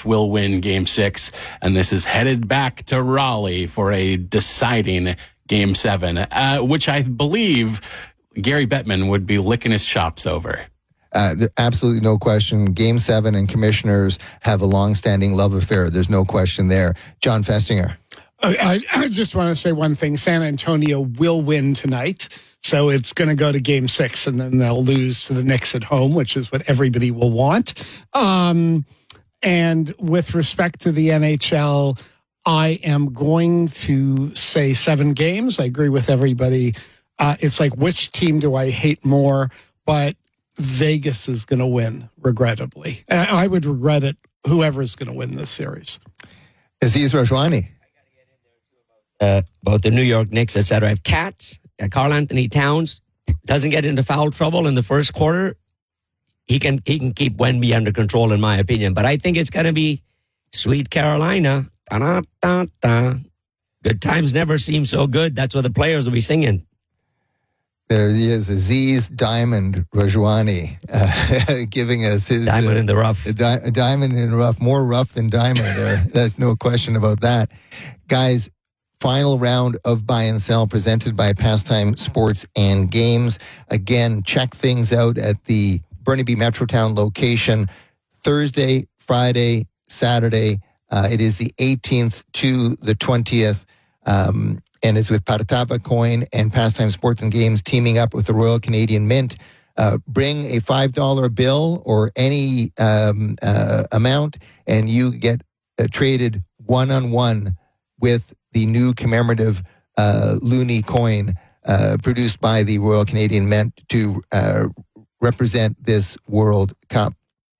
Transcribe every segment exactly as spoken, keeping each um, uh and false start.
Canucks will win Game six, and this is headed back to Raleigh for a deciding Game seven, uh, which I believe Gary Bettman would be licking his chops over. Uh, absolutely no question. Game seven and Commissioners have a long-standing love affair. There's no question there. John Festinger. I, I just want to say one thing. San Antonio will win tonight. So it's going to go to Game six, and then they'll lose to the Knicks at home, which is what everybody will want. Um, and with respect to the N H L, I am going to say seven games. I agree with everybody. Uh, it's like, which team do I hate more? But Vegas is going to win, regrettably. I would regret it, whoever's going to win this series. Aziz Rajwani. Uh, about the New York Knicks, et cetera. If Cats, uh, Karl Anthony Towns, doesn't get into foul trouble in the first quarter, he can he can keep Wemby under control, in my opinion. But I think it's going to be Sweet Carolina. Da-da-da-da. Good times never seem so good. That's what the players will be singing. There he is, Aziz Diamond Rajwani, uh, giving us his... Diamond uh, in the rough. A, di- a diamond in the rough. More rough than diamond there. There's no question about that. Guys, final round of Buy and Sell presented by Pastime Sports and Games. Again, check things out at the Burnaby Metrotown location. Thursday, Friday, Saturday. Uh, it is the eighteenth to the twentieth. Um, and it's with Paratapa Coin and Pastime Sports and Games teaming up with the Royal Canadian Mint. Uh, bring a five dollar bill or any um, uh, amount, and you get uh, traded one-on-one with the new commemorative uh, Loonie coin uh, produced by the Royal Canadian Mint to uh, represent this World Cup.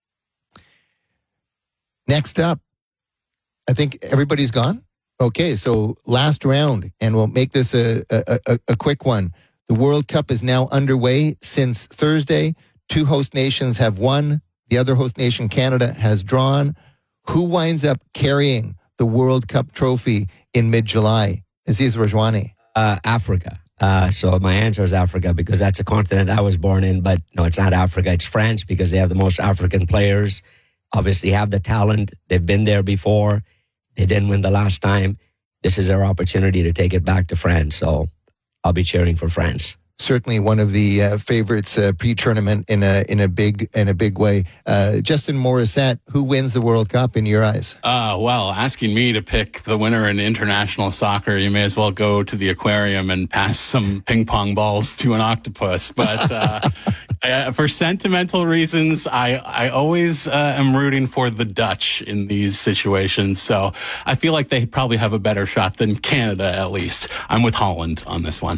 Next up, I think everybody's gone. Okay, so last round, and we'll make this a, a, a, a quick one. The World Cup is now underway since Thursday. Two host nations have won. The other host nation, Canada, has drawn. Who winds up carrying the World Cup trophy in mid-July? Aziz Rajwani. Uh, Africa. Uh, so my answer is Africa because that's a continent I was born in. But no, it's not Africa. It's France because they have the most African players. Obviously have the talent. They've been there before. They didn't win the last time. This is our opportunity to take it back to France. So I'll be cheering for France. Certainly one of the uh, favorites uh, pre-tournament in a in a big in a big way. Uh, Justin Morissette, who wins the World Cup in your eyes? Uh, well, asking me to pick the winner in international soccer, you may as well go to the aquarium and pass some ping pong balls to an octopus. But uh, uh, for sentimental reasons, I I always uh, am rooting for the Dutch in these situations. So I feel like they probably have a better shot than Canada, at least. I'm with Holland on this one.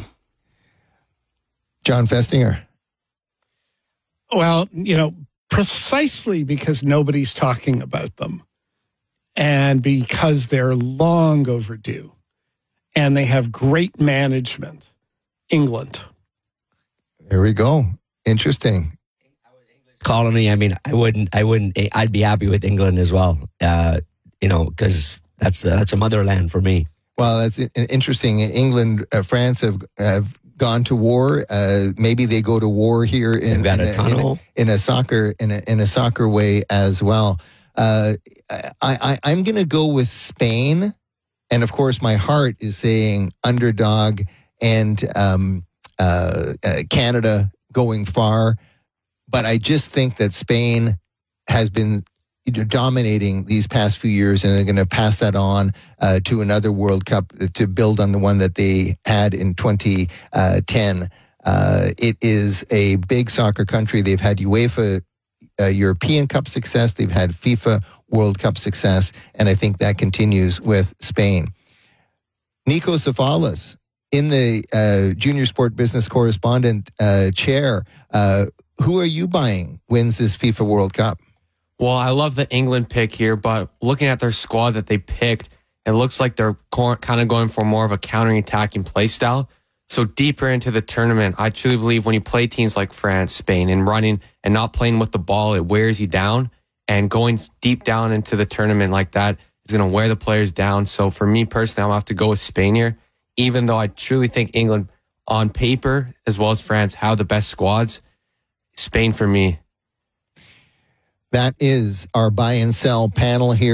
John Festinger. Well, you know, precisely because nobody's talking about them and because they're long overdue and they have great management, England. There we go. Interesting. Colony, I mean, I wouldn't, I wouldn't, I'd be happy with England as well, uh, you know, because that's, uh, that's a motherland for me. Well, that's interesting. England, uh, France have, have gone to war. Uh, maybe they go to war here in, got in, a a, tunnel. in, a, in a soccer in a, in a soccer way as well. Uh, I, I I'm going to go with Spain, and of course my heart is saying underdog and um, uh, uh, Canada going far, but I just think that Spain has been dominating these past few years, and they're going to pass that on uh, to another World Cup to build on the one that they had in twenty ten. Uh, it is a big soccer country. They've had UEFA uh, European Cup success. They've had FIFA World Cup success, and I think that continues with Spain. Nico Safalas in the uh, Junior Sport Business Correspondent uh, chair. Uh, who are you buying wins this FIFA World Cup? Well, I love the England pick here, but looking at their squad that they picked, it looks like they're kind of going for more of a countering-attacking play style. So deeper into the tournament, I truly believe when you play teams like France, Spain, and running and not playing with the ball, it wears you down. And going deep down into the tournament like that is going to wear the players down. So for me personally, I'm going to have to go with Spain here, even though I truly think England on paper, as well as France, have the best squads. Spain for me. That is our buy and sell panel here.